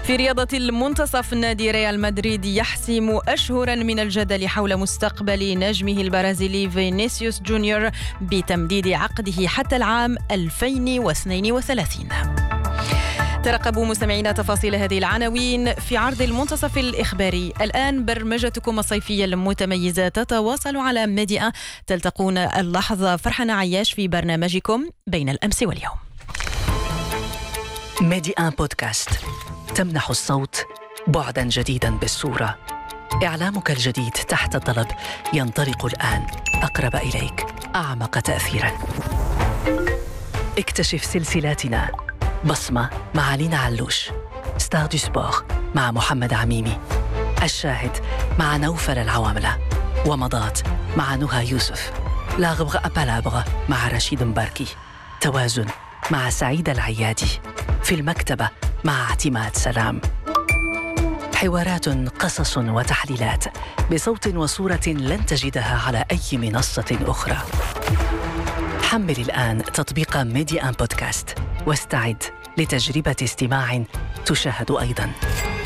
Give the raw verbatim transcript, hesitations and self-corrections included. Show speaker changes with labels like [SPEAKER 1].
[SPEAKER 1] في رياضة المنتصف، نادي ريال مدريد يحسم أشهرا من الجدل حول مستقبل نجمه البرازيلي فينيسيوس جونيور بتمديد عقده حتى العام ألفين واثنين وثلاثين. ترقبوا مستمعينا تفاصيل هذه العناوين في عرض المنتصف الإخباري. الآن برمجتكم الصيفية المتميزة تتواصل على ميديا. تلتقون اللحظة فرحان عياش في برنامجكم بين الأمس واليوم.
[SPEAKER 2] ميديا بودكاست تمنح الصوت بعدا جديدا بالصورة. إعلامك الجديد تحت الطلب ينطلق الآن، أقرب إليك، أعمق تأثيرا. اكتشف سلسلاتنا: بصمة مع لينا علوش، ستار دو سبور مع محمد عميمي، الشاهد مع نوفل العواملة، ومضات مع نهى يوسف، لاغبغ أبالابغ مع رشيد مباركي، توازن مع سعيد العيادي، في المكتبة مع اعتماد سلام. حوارات، قصص وتحليلات بصوت وصورة لن تجدها على أي منصة أخرى. حمل الآن تطبيق ميديا بودكاست واستعد لتجربة استماع تشاهد أيضاً.